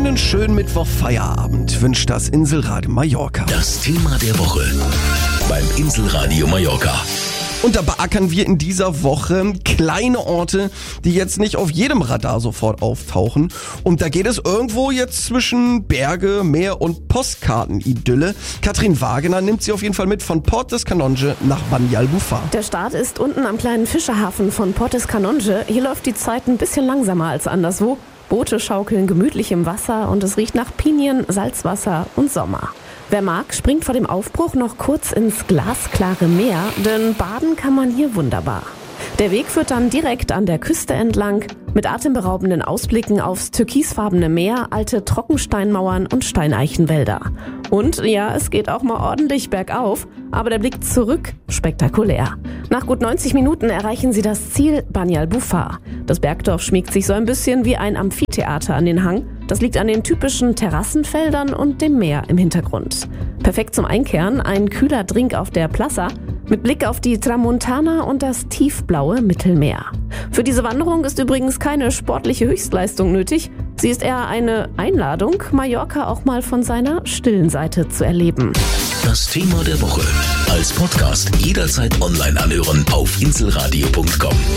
Einen schönen Mittwoch-Feierabend wünscht das Inselradio Mallorca. Das Thema der Woche beim Inselradio Mallorca. Und da beackern wir in dieser Woche kleine Orte, die jetzt nicht auf jedem Radar sofort auftauchen. Und da geht es irgendwo jetzt zwischen Berge, Meer und Postkarten-Idylle. Katrin Wagener nimmt sie auf jeden Fall mit von Port des Canonge nach Banyalbufar. Der Start ist unten am kleinen Fischerhafen von Port des Canonge. Hier läuft die Zeit ein bisschen langsamer als anderswo. Boote schaukeln gemütlich im Wasser und es riecht nach Pinien, Salzwasser und Sommer. Wer mag, springt vor dem Aufbruch noch kurz ins glasklare Meer, denn baden kann man hier wunderbar. Der Weg führt dann direkt an der Küste entlang, mit atemberaubenden Ausblicken aufs türkisfarbene Meer, alte Trockensteinmauern und Steineichenwälder. Und ja, es geht auch mal ordentlich bergauf, aber der Blick zurück spektakulär. Nach gut 90 Minuten erreichen sie das Ziel Banyalbufar. Das Bergdorf schmiegt sich so ein bisschen wie ein Amphitheater an den Hang. Das liegt an den typischen Terrassenfeldern und dem Meer im Hintergrund. Perfekt zum Einkehren, ein kühler Drink auf der Plaza mit Blick auf die Tramontana und das tiefblaue Mittelmeer. Für diese Wanderung ist übrigens keine sportliche Höchstleistung nötig. Sie ist eher eine Einladung, Mallorca auch mal von seiner stillen Seite zu erleben. Das Thema der Woche als Podcast jederzeit online anhören auf inselradio.com.